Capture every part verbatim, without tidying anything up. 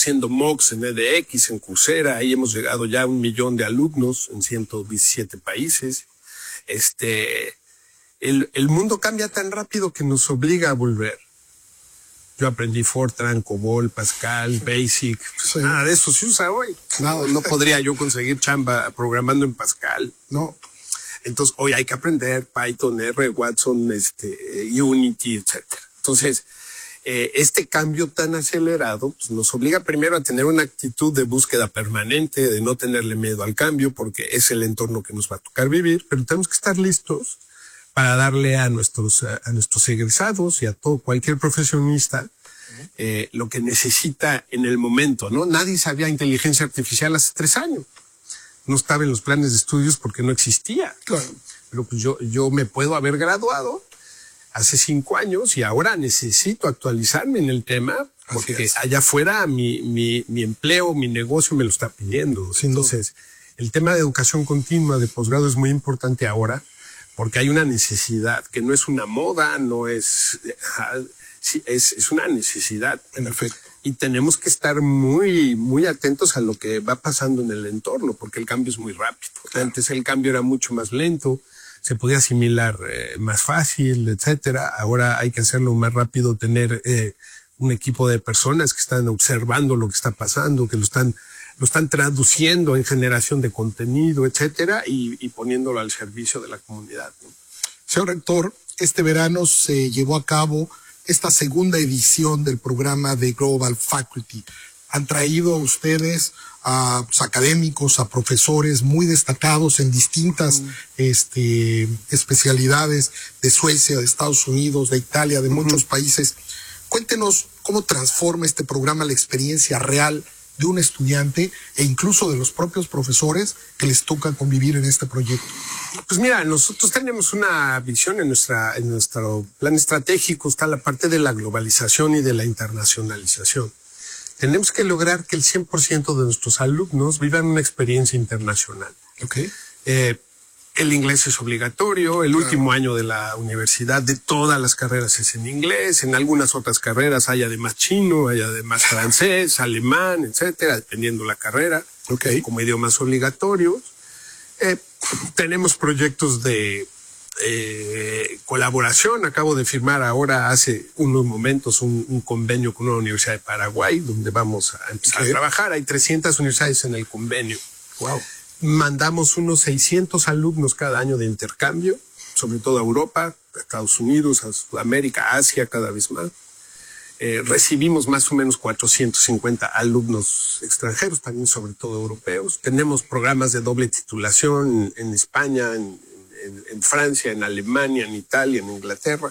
haciendo MOOCs en edX, en Coursera. Ahí hemos llegado ya a un millón de alumnos en ciento diecisiete países. Este, el, el mundo cambia tan rápido que nos obliga a volver. Yo aprendí Fortran, COBOL, Pascal, Basic. Sí. Nada de eso se usa hoy. Nada. No podría yo conseguir chamba programando en Pascal. No. Entonces, hoy hay que aprender Python, R, Watson, este, Unity, etcétera. Entonces, eh, este cambio tan acelerado pues, nos obliga primero a tener una actitud de búsqueda permanente, de no tenerle miedo al cambio, porque es el entorno que nos va a tocar vivir, pero tenemos que estar listos para darle a nuestros, a, a nuestros egresados y a todo, cualquier profesionista, eh, lo que necesita en el momento, ¿no? Nadie sabía inteligencia artificial hace tres años. No estaba en los planes de estudios porque no existía. Claro. Pero pues yo, yo me puedo haber graduado hace cinco años y ahora necesito actualizarme en el tema porque allá afuera mi, mi, mi empleo, mi negocio me lo está pidiendo. Sin Entonces, el tema de educación continua, de posgrado es muy importante ahora porque hay una necesidad que no es una moda, no es, es, es una necesidad. En efecto. Y tenemos que estar muy, muy atentos a lo que va pasando en el entorno, porque el cambio es muy rápido. Claro. Antes el cambio era mucho más lento, se podía asimilar eh, más fácil, etcétera. Ahora hay que hacerlo más rápido, tener eh, un equipo de personas que están observando lo que está pasando, que lo están, lo están traduciendo en generación de contenido, etcétera, y, y poniéndolo al servicio de la comunidad, ¿no? Señor rector, este verano se llevó a cabo esta segunda edición del programa de Global Faculty. Han traído a ustedes a pues, académicos, a profesores muy destacados en distintas mm. este, especialidades de Suecia, de Estados Unidos, de Italia, de uh-huh. muchos países. Cuéntenos cómo transforma este programa la experiencia real de un estudiante e incluso de los propios profesores que les toca convivir en este proyecto. Pues mira, nosotros tenemos una visión en nuestra, en nuestro plan estratégico, está la parte de la globalización y de la internacionalización. Tenemos que lograr que el cien por ciento de nuestros alumnos vivan una experiencia internacional. Okay. Eh, el inglés es obligatorio, el claro. último año de la universidad de todas las carreras es en inglés, en algunas otras carreras hay además chino, hay además francés, alemán, etcétera, dependiendo la carrera, okay. como idiomas obligatorios. Eh, tenemos proyectos de eh, colaboración. Acabo de firmar ahora hace unos momentos un, un convenio con una universidad de Paraguay donde vamos a empezar okay. a trabajar. Hay trescientas universidades en el convenio. Wow. Mandamos unos seiscientos alumnos cada año de intercambio, sobre todo a Europa, a Estados Unidos, a Sudamérica, a Asia cada vez más. Eh, recibimos más o menos cuatrocientos cincuenta alumnos extranjeros, también sobre todo europeos. Tenemos programas de doble titulación en, en España, en, en, en Francia, en Alemania, en Italia, en Inglaterra.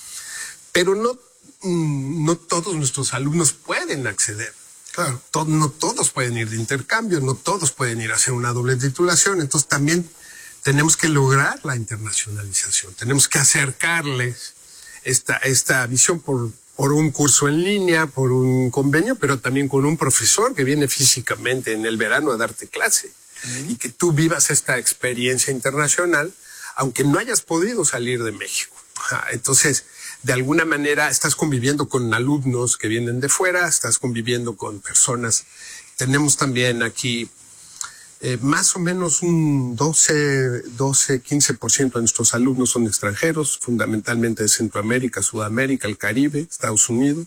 Pero no, no todos nuestros alumnos pueden acceder. Claro, to, no todos pueden ir de intercambio, no todos pueden ir a hacer una doble titulación. Entonces también tenemos que lograr la internacionalización. Tenemos que acercarles esta, esta visión por... por un curso en línea, por un convenio, pero también con un profesor que viene físicamente en el verano a darte clase. Uh-huh. Y que tú vivas esta experiencia internacional, aunque no hayas podido salir de México. Entonces, de alguna manera, estás conviviendo con alumnos que vienen de fuera, estás conviviendo con personas. Tenemos también aquí eh, más o menos un doce, quince por ciento de nuestros alumnos son extranjeros, fundamentalmente de Centroamérica, Sudamérica, el Caribe, Estados Unidos.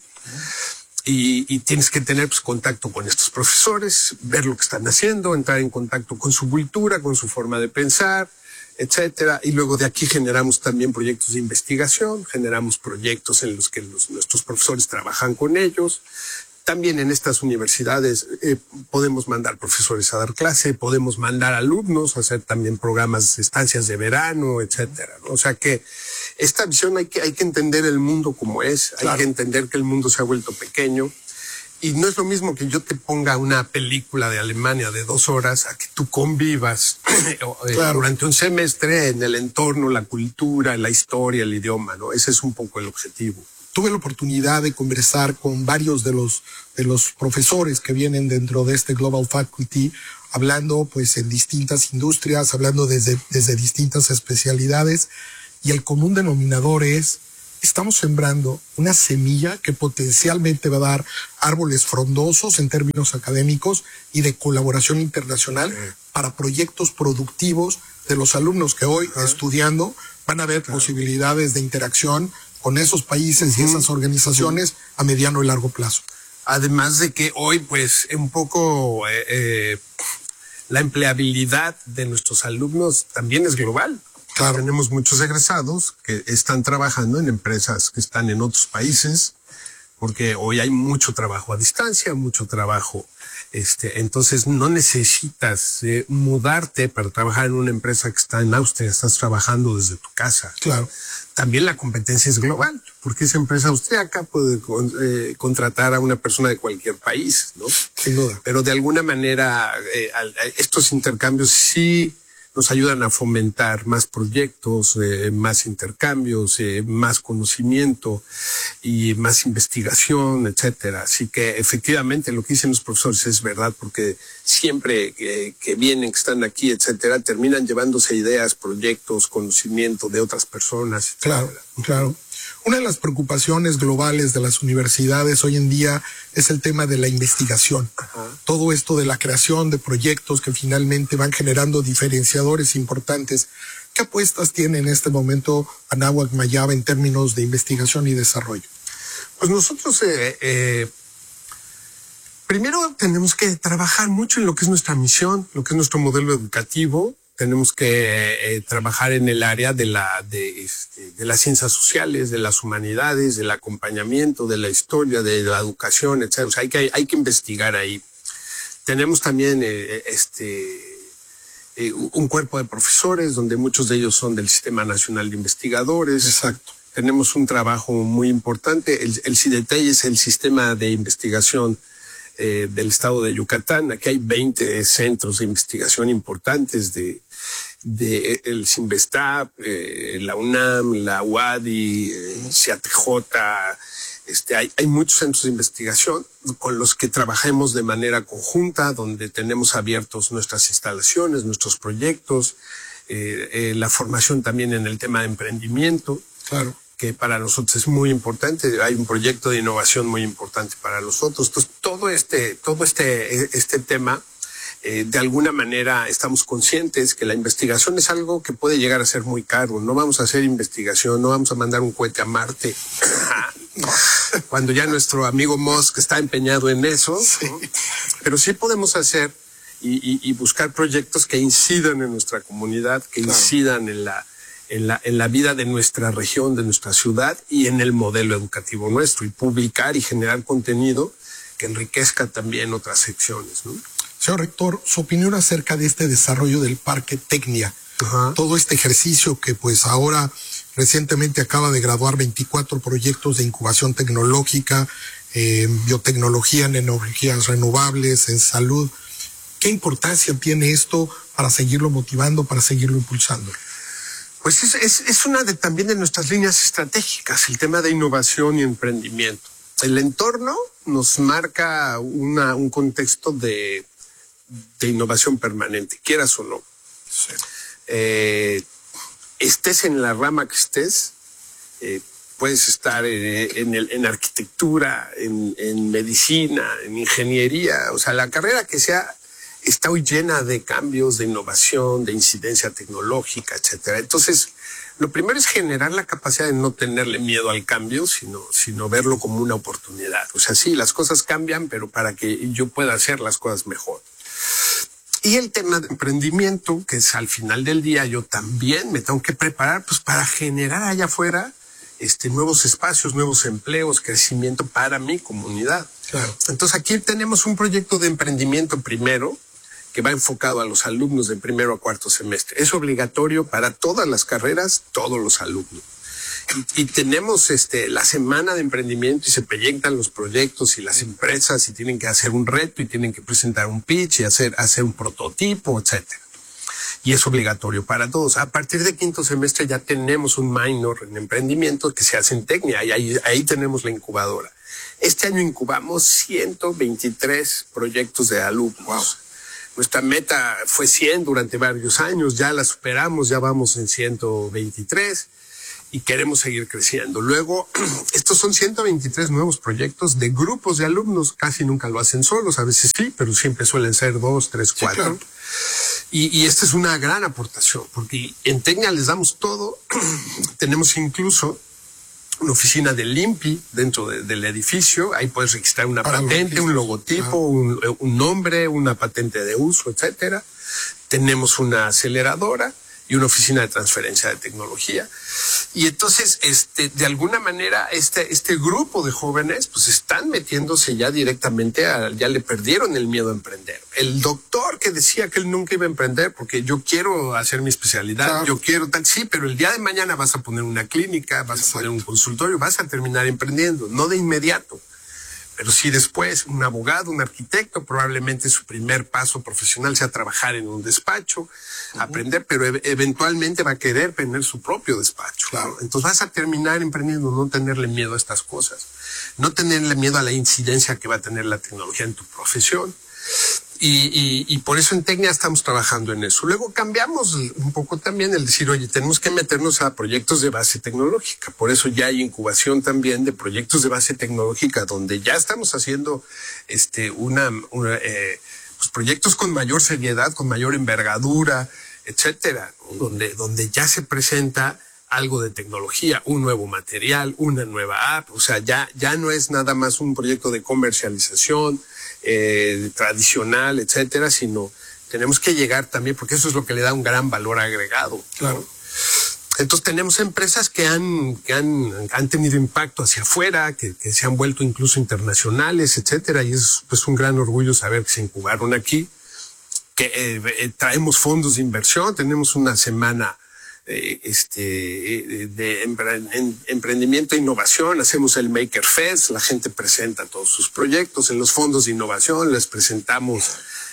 Y, y tienes que tener pues, contacto con estos profesores, ver lo que están haciendo, entrar en contacto con su cultura, con su forma de pensar, etcétera. Y luego de aquí generamos también proyectos de investigación, generamos proyectos en los que los, nuestros profesores trabajan con ellos. También en estas universidades eh, podemos mandar profesores a dar clase, podemos mandar alumnos a hacer también programas, estancias de verano, etcétera, ¿no? O sea que esta visión hay que, hay que entender el mundo como es, claro. Hay que entender que el mundo se ha vuelto pequeño y no es lo mismo que yo te ponga una película de Alemania de dos horas a que tú convivas claro. durante un semestre en el entorno, la cultura, la historia, el idioma, ¿no? Ese es un poco el objetivo. Tuve la oportunidad de conversar con varios de los, de los profesores que vienen dentro de este Global Faculty, hablando pues en distintas industrias, hablando desde, desde distintas especialidades, y el común denominador es estamos sembrando una semilla que potencialmente va a dar árboles frondosos en términos académicos y de colaboración internacional sí. para proyectos productivos de los alumnos que hoy uh-huh. estudiando van a ver uh-huh. posibilidades de interacción con esos países uh-huh. y esas organizaciones uh-huh. a mediano y largo plazo. Además de que hoy, pues, un poco eh, eh, la empleabilidad de nuestros alumnos también es global. Claro. Tenemos muchos egresados que están trabajando en empresas que están en otros países, porque hoy hay mucho trabajo a distancia, mucho trabajo. Este, entonces no necesitas eh, mudarte para trabajar en una empresa que está en Austria, estás trabajando desde tu casa. Claro. También la competencia es global, porque esa empresa austriaca puede eh, contratar a una persona de cualquier país, ¿no? Sin duda. Pero de alguna manera eh, estos intercambios sí nos ayudan a fomentar más proyectos, eh, más intercambios, eh, más conocimiento y más investigación, etcétera. Así que efectivamente lo que dicen los profesores es verdad, porque siempre que, que vienen, que están aquí, etcétera, terminan llevándose ideas, proyectos, conocimiento de otras personas, etcétera. Claro, claro. Una de las preocupaciones globales de las universidades hoy en día es el tema de la investigación. Ajá. Todo esto de la creación de proyectos que finalmente van generando diferenciadores importantes. ¿Qué apuestas tiene en este momento Anáhuac Mayaba en términos de investigación y desarrollo? Pues nosotros eh, eh, primero tenemos que trabajar mucho en lo que es nuestra misión, lo que es nuestro modelo educativo. Tenemos que eh, trabajar en el área de, la, de, este, de las ciencias sociales, de las humanidades, del acompañamiento, de la historia, de la educación, etcétera. O sea, hay que, hay que investigar ahí. Tenemos también eh, este, eh, un cuerpo de profesores, donde muchos de ellos son del Sistema Nacional de Investigadores. Exacto. Tenemos un trabajo muy importante. El, el CIDETEI es el Sistema de Investigación Eh, del estado de Yucatán. Aquí hay veinte centros de investigación importantes de, de el CINVESTAP, eh, la UNAM, la UADY, eh, CIATJ. Este, hay, hay muchos centros de investigación con los que trabajamos de manera conjunta, donde tenemos abiertos nuestras instalaciones, nuestros proyectos, eh, eh, la formación también en el tema de emprendimiento. Claro. Que para nosotros es muy importante. Hay un proyecto de innovación muy importante para nosotros. Entonces, todo este, todo este, este tema, eh, de alguna manera estamos conscientes que la investigación es algo que puede llegar a ser muy caro. No vamos a hacer investigación, no vamos a mandar un cohete a Marte. Cuando ya nuestro amigo Musk está empeñado en eso. Sí. Pero sí podemos hacer y, y, y buscar proyectos que incidan en nuestra comunidad, que claro. incidan en la En la, en la vida de nuestra región, de nuestra ciudad y en el modelo educativo nuestro, y publicar y generar contenido que enriquezca también otras secciones, ¿no? Señor rector, su opinión acerca de este desarrollo del Parque Tecnia, uh-huh. todo este ejercicio que pues ahora recientemente acaba de graduar veinticuatro proyectos de incubación tecnológica, eh, biotecnología, en energías renovables, en salud. ¿Qué importancia tiene esto para seguirlo motivando, para seguirlo impulsando? Pues es, es, es una de también de nuestras líneas estratégicas, el tema de innovación y emprendimiento. El entorno nos marca una, un contexto de, de innovación permanente, quieras o no. Sí. Eh, estés en la rama que estés, eh, puedes estar en, en, el, en arquitectura, en, en medicina, en ingeniería, o sea, la carrera que sea, está hoy llena de cambios, de innovación, de incidencia tecnológica, etcétera. Entonces, lo primero es generar la capacidad de no tenerle miedo al cambio, sino, sino verlo como una oportunidad. O sea, sí, las cosas cambian, pero para que yo pueda hacer las cosas mejor. Y el tema de emprendimiento, que es al final del día, yo también me tengo que preparar pues para generar allá afuera este, nuevos espacios, nuevos empleos, crecimiento para mi comunidad. Claro. Entonces aquí tenemos un proyecto de emprendimiento primero, que va enfocado a los alumnos de primero a cuarto semestre. Es obligatorio para todas las carreras, todos los alumnos. Y, y tenemos este, la semana de emprendimiento y se proyectan los proyectos y las empresas y tienen que hacer un reto y tienen que presentar un pitch y hacer, hacer un prototipo, etcétera. Y es obligatorio para todos. A partir de quinto semestre ya tenemos un minor en emprendimiento que se hace en Tecnia y ahí, ahí tenemos la incubadora. Este año incubamos ciento veintitrés proyectos de alumnos. Wow. Nuestra meta fue cien durante varios años, ya la superamos, ya vamos en ciento veintitrés. y queremos seguir creciendo. Luego, estos son ciento veintitrés nuevos proyectos de grupos de alumnos. Casi nunca lo hacen solos, a veces sí, pero siempre suelen ser dos, tres, cuatro. Sí, claro. Y, y esta es una gran aportación, porque en Tecnia les damos todo. Tenemos incluso una oficina del I N P I dentro de, del edificio. Ahí puedes registrar una Para patente, un logotipo, ah. un, un nombre, una patente de uso, etcétera. Tenemos una aceleradora y una oficina de transferencia de tecnología. Y entonces, este, de alguna manera, este, este grupo de jóvenes, pues están metiéndose ya directamente a, ya le perdieron el miedo a emprender. El doctor que decía que él nunca iba a emprender porque yo quiero hacer mi especialidad, claro. yo quiero tal, sí, pero el día de mañana vas a poner una clínica, vas Exacto. a poner un consultorio, vas a terminar emprendiendo, no de inmediato. Pero sí después, un abogado, un arquitecto, probablemente su primer paso profesional sea trabajar en un despacho, uh-huh. aprender, pero e- eventualmente va a querer tener su propio despacho. Claro. Entonces vas a terminar emprendiendo, no tenerle miedo a estas cosas, no tenerle miedo a la incidencia que va a tener la tecnología en tu profesión. Y, y, y por eso en Tecnia estamos trabajando en eso. Luego cambiamos un poco también el decir, oye, tenemos que meternos a proyectos de base tecnológica. Por eso ya hay incubación también de proyectos de base tecnológica, donde ya estamos haciendo este una, una eh, pues proyectos con mayor seriedad, con mayor envergadura, etcétera, donde, donde ya se presenta algo de tecnología, un nuevo material, una nueva app. O sea, ya, ya no es nada más un proyecto de comercialización eh, tradicional, etcétera, sino tenemos que llegar también, porque eso es lo que le da un gran valor agregado. Claro. ¿no? Entonces tenemos empresas que han, que han, han tenido impacto hacia afuera, que, que se han vuelto incluso internacionales, etcétera, y es pues un gran orgullo saber que se incubaron aquí, que eh, eh, traemos fondos de inversión, tenemos una semana Eh, este eh, de empre- en, emprendimiento e innovación, hacemos el Maker Fest, la gente presenta todos sus proyectos. En los fondos de innovación les presentamos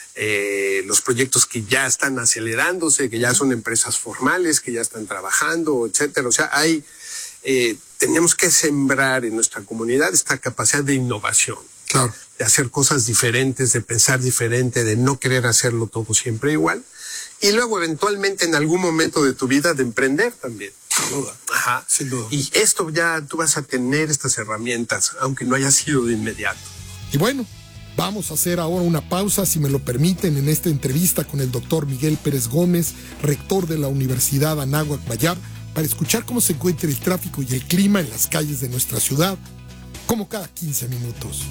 eh, los proyectos que ya están acelerándose, que ya son empresas formales, que ya están trabajando, etcétera. O sea, hay eh, tenemos que sembrar en nuestra comunidad esta capacidad de innovación, claro, de hacer cosas diferentes, de pensar diferente, de no querer hacerlo todo siempre igual. Y luego, eventualmente, en algún momento de tu vida, de emprender también. Sin duda. Ajá. Sin duda. Y esto ya tú vas a tener estas herramientas, aunque no haya sido de inmediato. Y bueno, vamos a hacer ahora una pausa, si me lo permiten, en esta entrevista con el doctor Miguel Pérez Gómez, rector de la Universidad Anáhuac Bayar, para escuchar cómo se encuentra el tráfico y el clima en las calles de nuestra ciudad, como cada quince minutos.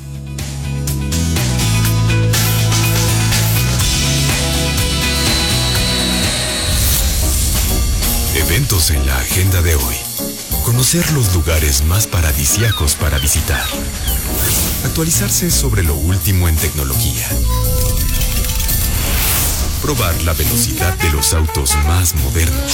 Eventos en la agenda de hoy. Conocer los lugares más paradisíacos para visitar. Actualizarse sobre lo último en tecnología. Probar la velocidad de los autos más modernos.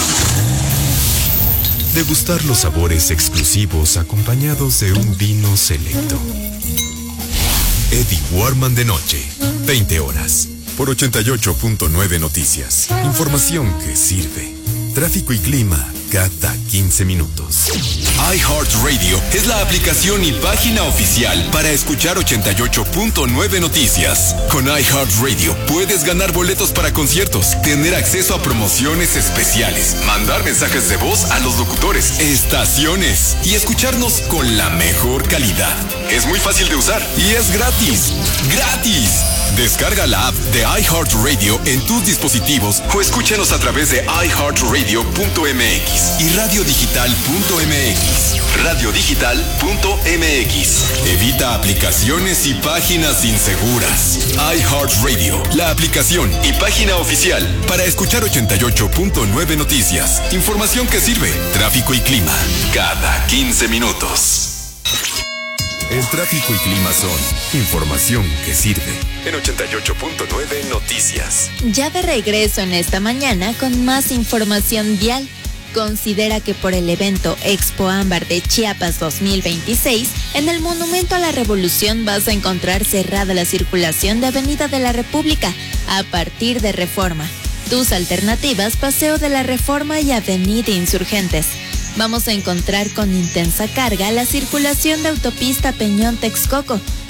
Degustar los sabores exclusivos acompañados de un vino selecto. Eddie Warman de noche, veinte horas. Por ochenta y ocho punto nueve Noticias. Información que sirve. Tráfico y clima cada quince minutos. iHeartRadio es la aplicación y página oficial para escuchar ochenta y ocho punto nueve Noticias. Con iHeartRadio puedes ganar boletos para conciertos, tener acceso a promociones especiales, mandar mensajes de voz a los locutores, estaciones y escucharnos con la mejor calidad. Es muy fácil de usar y es gratis. ¡Gratis! Descarga la app de iHeartRadio en tus dispositivos o escúchanos a través de i heart radio punto m x y radio digital punto m x. radio digital punto m x. Evita aplicaciones y páginas inseguras. iHeartRadio, la aplicación y página oficial para escuchar ochenta y ocho punto nueve Noticias. Información que sirve. Tráfico y clima cada quince minutos. El tráfico y clima son información que sirve en ochenta y ocho punto nueve Noticias. Ya de regreso en esta mañana con más información vial. Considera que por el evento Expo Ámbar de Chiapas dos mil veintiséis, en el Monumento a la Revolución vas a encontrar cerrada la circulación de Avenida de la República a partir de Reforma. Tus alternativas, Paseo de la Reforma y Avenida Insurgentes. Vamos a encontrar con intensa carga la circulación de autopista Peñón Texcoco,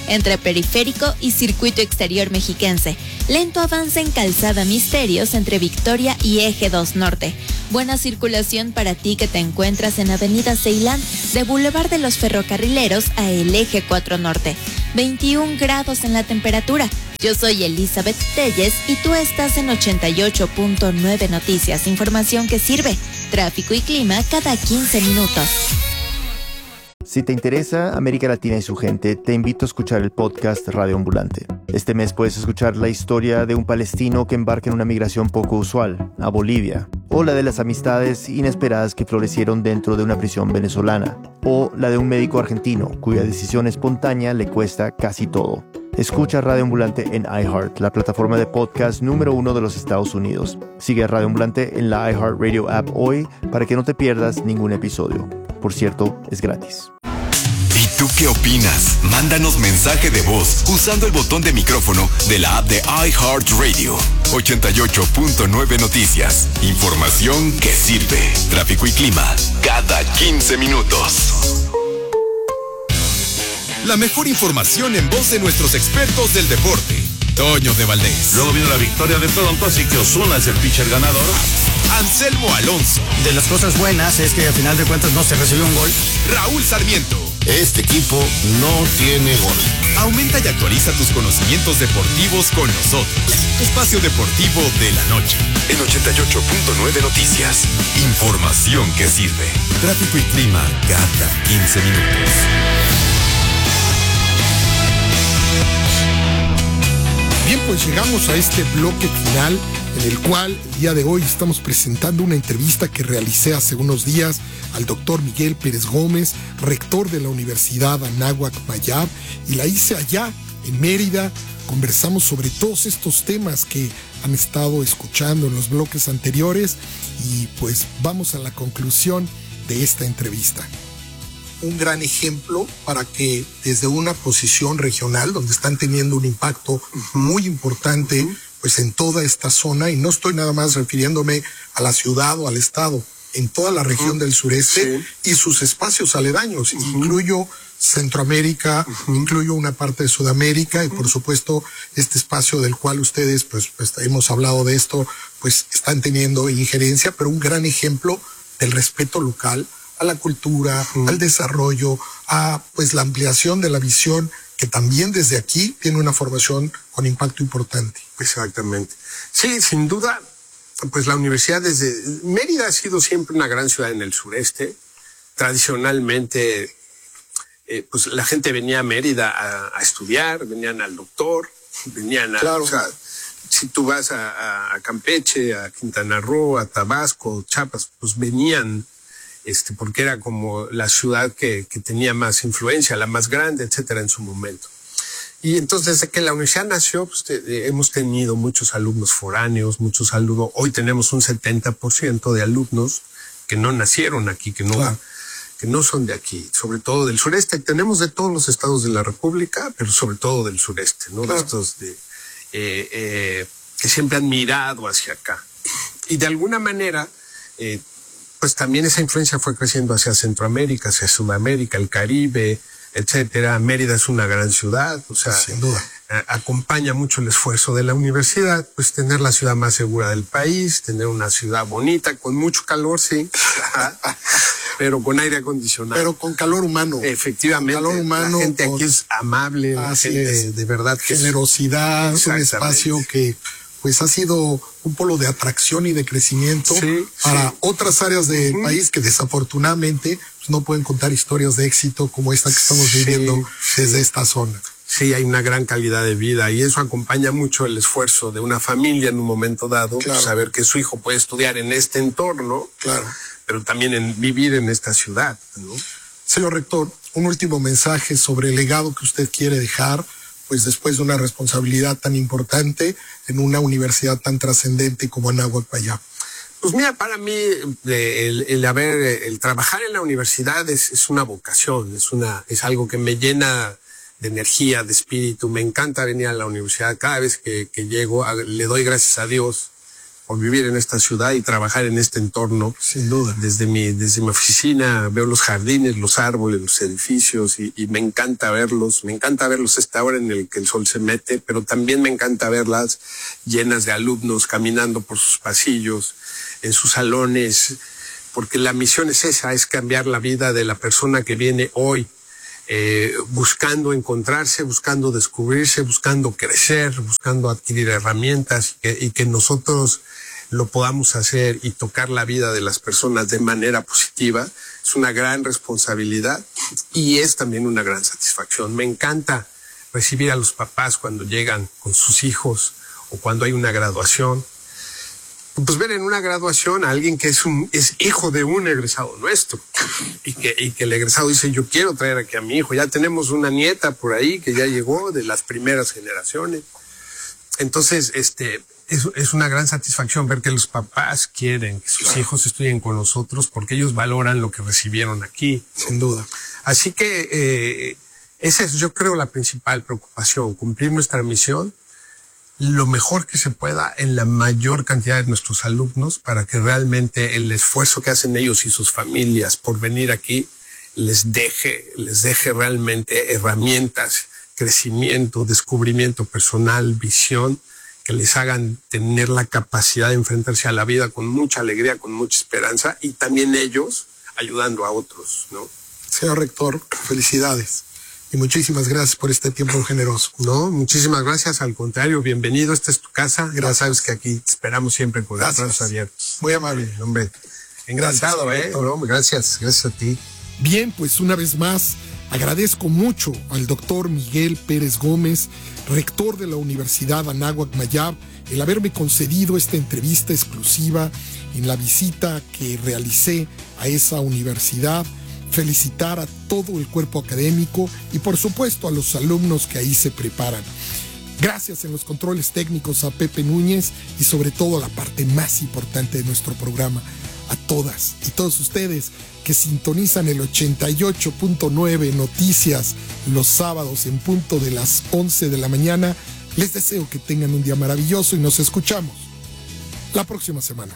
entre Periférico y Circuito Exterior Mexiquense. Lento avance en Calzada Misterios entre Victoria y Eje dos Norte. Buena circulación para ti que te encuentras en Avenida Ceilán, de Boulevard de los Ferrocarrileros a el Eje cuatro Norte. veintiún grados en la temperatura. Yo soy Elizabeth Telles y tú estás en ochenta y ocho punto nueve Noticias. Información que sirve. Tráfico y clima cada quince minutos. Si te interesa América Latina y su gente, te invito a escuchar el podcast Radio Ambulante. Este mes puedes escuchar la historia de un palestino que embarca en una migración poco usual, a Bolivia, o la de las amistades inesperadas que florecieron dentro de una prisión venezolana, o la de un médico argentino cuya decisión espontánea le cuesta casi todo. Escucha Radio Ambulante en iHeart, la plataforma de podcast número uno de los Estados Unidos. Sigue a Radio Ambulante en la iHeartRadio app hoy para que no te pierdas ningún episodio. Por cierto, es gratis. ¿Y tú qué opinas? Mándanos mensaje de voz usando el botón de micrófono de la app de iHeartRadio. ochenta y ocho punto nueve Noticias. Información que sirve. Tráfico y clima cada quince minutos. La mejor información en voz de nuestros expertos del deporte. Toño de Valdés. Luego vino la victoria de Toronto, así que Ozuna es el pitcher ganador. Anselmo Alonso. De las cosas buenas es que al final de cuentas no se recibió un gol. Raúl Sarmiento. Este equipo no tiene gol. Aumenta y actualiza tus conocimientos deportivos con nosotros. Espacio Deportivo de la Noche. En ochenta y ocho punto nueve Noticias. Información que sirve. Tráfico y clima cada quince minutos. Bien, pues llegamos a este bloque final en el cual el día de hoy estamos presentando una entrevista que realicé hace unos días al doctor Miguel Pérez Gómez, rector de la Universidad Anáhuac Mayab, y la hice allá en Mérida. Conversamos sobre todos estos temas que han estado escuchando en los bloques anteriores y pues vamos a la conclusión de esta entrevista. Un gran ejemplo para que desde una posición regional donde están teniendo un impacto muy importante uh-huh. pues en toda esta zona, y no estoy nada más refiriéndome a la ciudad o al estado, en toda la región uh-huh. del sureste sí. y sus espacios aledaños, uh-huh. incluyo Centroamérica, uh-huh. incluyo una parte de Sudamérica uh-huh. y por supuesto este espacio del cual ustedes pues, pues hemos hablado de esto, pues están teniendo injerencia, pero un gran ejemplo del respeto local a la cultura, uh-huh. al desarrollo, a pues la ampliación de la visión, que también desde aquí tiene una formación con impacto importante. Exactamente. Sí, sin duda, pues la universidad desde... Mérida ha sido siempre una gran ciudad en el sureste. Tradicionalmente, eh, pues la gente venía a Mérida a, a estudiar, venían al doctor, venían a... Claro. O sea, si tú vas a, a Campeche, a Quintana Roo, a Tabasco, Chiapas, pues venían... Este, porque era como la ciudad que, que tenía más influencia, la más grande, etcétera, en su momento. Y entonces, desde que la universidad nació, pues, te, hemos tenido muchos alumnos foráneos, muchos alumnos. Hoy tenemos un setenta por ciento de alumnos que no nacieron aquí, que no, claro. que no son de aquí, sobre todo del sureste. Tenemos de todos los estados de la República, pero sobre todo del sureste, ¿no? Claro. Estos de, eh, eh, que siempre han mirado hacia acá. Y de alguna manera, eh, pues también esa influencia fue creciendo hacia Centroamérica, hacia Sudamérica, el Caribe, etcétera. Mérida es una gran ciudad, o sea, sin duda, a, acompaña mucho el esfuerzo de la universidad, pues tener la ciudad más segura del país, tener una ciudad bonita, con mucho calor, sí, pero con aire acondicionado. Pero con calor humano. Efectivamente. Calor humano. La gente con... aquí es amable, la gente es. de verdad. Que generosidad, es un espacio que pues ha sido un polo de atracción y de crecimiento sí, para sí. otras áreas del uh-huh. país que desafortunadamente pues, no pueden contar historias de éxito como esta que estamos sí, viviendo sí. desde esta zona. Sí, hay una gran calidad de vida y eso acompaña mucho el esfuerzo de una familia en un momento dado, claro. saber que su hijo puede estudiar en este entorno, claro. pero también en vivir en esta ciudad, ¿no? Señor rector, un último mensaje sobre el legado que usted quiere dejar, pues después de una responsabilidad tan importante en una universidad tan trascendente como Anáhuac Mayab. Pues mira, para mí el, el haber, el trabajar en la universidad es, es una vocación, es una, es algo que me llena de energía, de espíritu. Me encanta venir a la universidad. Cada vez que, que llego, a, le doy gracias a Dios por vivir en esta ciudad y trabajar en este entorno. Sin duda. Desde mi, desde mi oficina veo los jardines, los árboles, los edificios y, y me encanta verlos. Me encanta verlos a esta hora en el que el sol se mete, pero también me encanta verlas llenas de alumnos caminando por sus pasillos, en sus salones, porque la misión es esa, es cambiar la vida de la persona que viene hoy. Eh, buscando encontrarse, buscando descubrirse, buscando crecer, buscando adquirir herramientas y que, y que nosotros lo podamos hacer y tocar la vida de las personas de manera positiva. Es una gran responsabilidad y es también una gran satisfacción. Me encanta recibir a los papás cuando llegan con sus hijos o cuando hay una graduación. Pues ver en una graduación a alguien que es un es hijo de un egresado nuestro y que, y que el egresado dice, yo quiero traer aquí a mi hijo. Ya tenemos una nieta por ahí que ya llegó de las primeras generaciones. Entonces, este, es, es una gran satisfacción ver que los papás quieren que sus hijos estudien con nosotros porque ellos valoran lo que recibieron aquí. Sin duda. Así que eh, esa es, yo creo, la principal preocupación, cumplir nuestra misión lo mejor que se pueda en la mayor cantidad de nuestros alumnos para que realmente el esfuerzo que hacen ellos y sus familias por venir aquí les deje, les deje realmente herramientas, crecimiento, descubrimiento personal, visión, que les hagan tener la capacidad de enfrentarse a la vida con mucha alegría, con mucha esperanza y también ellos ayudando a otros, ¿no? Señor rector, felicidades. Y muchísimas gracias por este tiempo generoso. No, muchísimas gracias. Al contrario, bienvenido. Esta es tu casa. Ya sabes que aquí te esperamos siempre con los brazos abiertos. Muy amable. Hombre, encantado, gracias, ¿eh? No, gracias, gracias a ti. Bien, pues una vez más, agradezco mucho al doctor Miguel Pérez Gómez, rector de la Universidad Anáhuac Mayab, el haberme concedido esta entrevista exclusiva en la visita que realicé a esa universidad. Felicitar a todo el cuerpo académico y por supuesto a los alumnos que ahí se preparan. Gracias en los controles técnicos a Pepe Núñez y sobre todo a la parte más importante de nuestro programa, a todas y todos ustedes que sintonizan el ochenta y ocho punto nueve Noticias los sábados en punto de las once de la mañana. Les deseo que tengan un día maravilloso y nos escuchamos la próxima semana.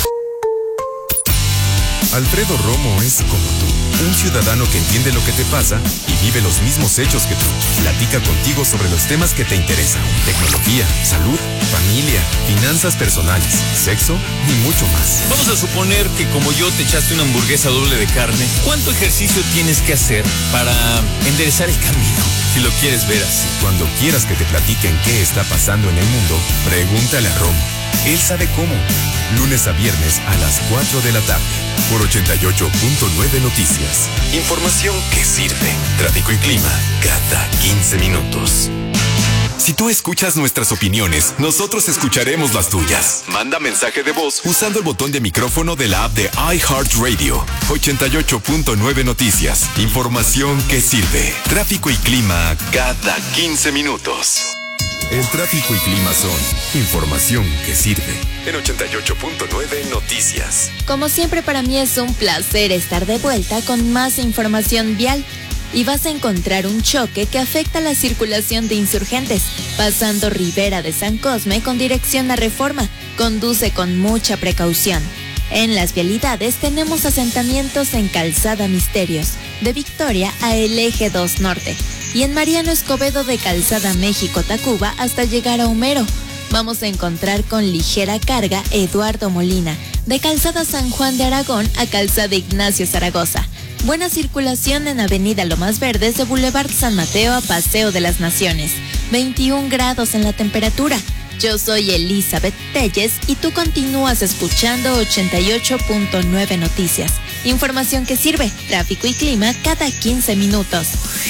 Alfredo Romo es como tú, un ciudadano que entiende lo que te pasa y vive los mismos hechos que tú. Platica contigo sobre los temas que te interesan: tecnología, salud, familia, finanzas personales, sexo y mucho más. Vamos a suponer que como yo te echaste una hamburguesa doble de carne. ¿Cuánto ejercicio tienes que hacer para enderezar el camino? Si lo quieres ver así. Cuando quieras que te platiquen qué está pasando en el mundo, pregúntale a Romo. Él sabe cómo. Lunes a viernes a las cuatro de la tarde. Por ochenta y ocho punto nueve Noticias. Información que sirve. Tráfico y clima cada quince minutos. Si tú escuchas nuestras opiniones, nosotros escucharemos las tuyas. Manda mensaje de voz usando el botón de micrófono de la app de iHeartRadio. ochenta y ocho punto nueve Noticias. Información que sirve. Tráfico y clima cada quince minutos. El tráfico y clima son información que sirve. En ochenta y ocho punto nueve Noticias. Como siempre, para mí es un placer estar de vuelta con más información vial. Y vas a encontrar un choque que afecta la circulación de Insurgentes, pasando Ribera de San Cosme con dirección a Reforma. Conduce con mucha precaución. En las vialidades tenemos asentamientos en Calzada Misterios, de Victoria a el Eje dos Norte, y en Mariano Escobedo de Calzada México-Tacuba hasta llegar a Homero. Vamos a encontrar con ligera carga Eduardo Molina, de Calzada San Juan de Aragón a Calzada Ignacio Zaragoza. Buena circulación en Avenida Lomas Verdes de Boulevard San Mateo a Paseo de las Naciones. veintiún grados en la temperatura. Yo soy Elizabeth Telles y tú continúas escuchando ochenta y ocho punto nueve Noticias. Información que sirve, tráfico y clima cada quince minutos.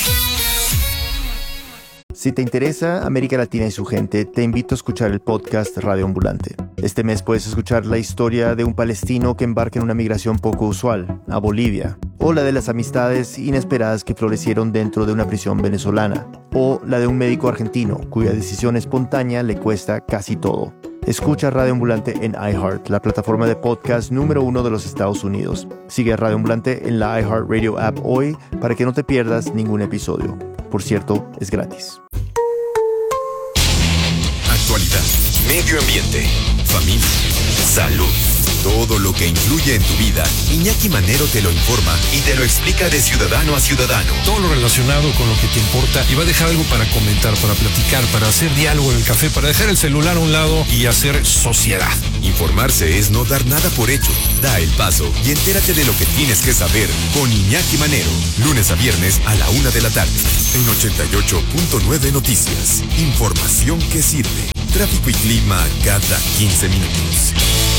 Si te interesa América Latina y su gente, te invito a escuchar el podcast Radio Ambulante. Este mes puedes escuchar la historia de un palestino que embarca en una migración poco usual, a Bolivia, o la de las amistades inesperadas que florecieron dentro de una prisión venezolana, o la de un médico argentino cuya decisión espontánea le cuesta casi todo. Escucha Radio Ambulante en iHeart, la plataforma de podcast número uno de los Estados Unidos. Sigue a Radio Ambulante en la iHeartRadio app hoy para que no te pierdas ningún episodio. Por cierto, es gratis. Actualidad, medio ambiente, familia, salud. Todo lo que influye en tu vida, Iñaki Manero te lo informa y te lo explica de ciudadano a ciudadano. Todo lo relacionado con lo que te importa y va a dejar algo para comentar, para platicar, para hacer diálogo en el café, para dejar el celular a un lado y hacer sociedad. Informarse es no dar nada por hecho. Da el paso y entérate de lo que tienes que saber con Iñaki Manero. Lunes a viernes a la una de la tarde. En ochenta y ocho punto nueve Noticias. Información que sirve. Tráfico y clima cada quince minutos.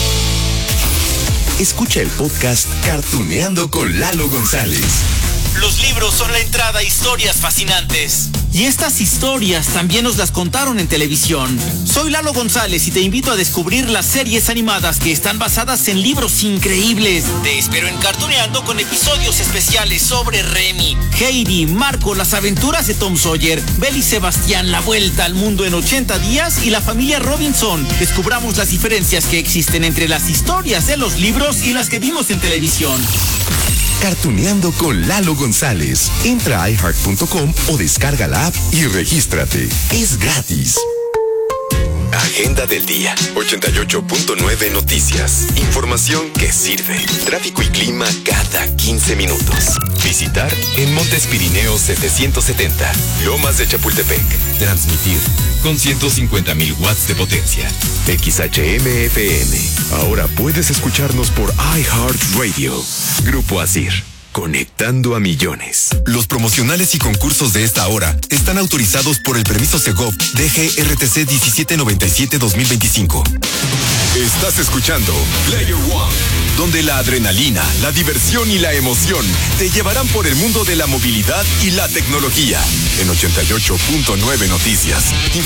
Escucha el podcast Cartuneando con Lalo González. Los libros son la entrada a historias fascinantes. Y estas historias también nos las contaron en televisión. Soy Lalo González y te invito a descubrir las series animadas que están basadas en libros increíbles. Te espero en Cartuneando con episodios especiales sobre Remy, Heidi, Marco, las aventuras de Tom Sawyer, Belle y Sebastián, la vuelta al mundo en ochenta días y la familia Robinson. Descubramos las diferencias que existen entre las historias de los libros y las que vimos en televisión. Cartuneando con Lalo González. Entra a i heart punto com o descarga la app y regístrate. Es gratis. Agenda del día. ochenta y ocho punto nueve Noticias. Información que sirve. Tráfico y clima cada quince minutos. Visitar en Montes Pirineos setecientos setenta. Lomas de Chapultepec. Transmitir con ciento cincuenta mil watts de potencia. X H M F M. Ahora puedes escucharnos por iHeartRadio. Grupo Asir. Conectando a millones. Los promocionales y concursos de esta hora están autorizados por el permiso Segov D G R T C diecisiete noventa y siete dos mil veinticinco. Estás escuchando Player One, donde la adrenalina, la diversión y la emoción te llevarán por el mundo de la movilidad y la tecnología. En ochenta y ocho punto nueve Noticias.